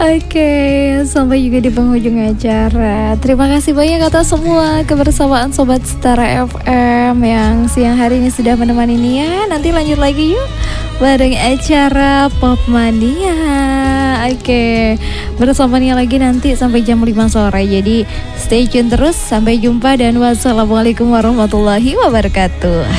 Oke, sampai juga di penghujung acara. Terima kasih banyak atas semua kebersamaan Sobat Setara FM yang siang hari ini sudah menemani Nia. Nanti lanjut lagi yuk bareng acara Popmania. Oke, bersama Nia lagi nanti sampai jam 5 sore. Jadi stay tune terus, sampai jumpa dan wassalamualaikum warahmatullahi wabarakatuh.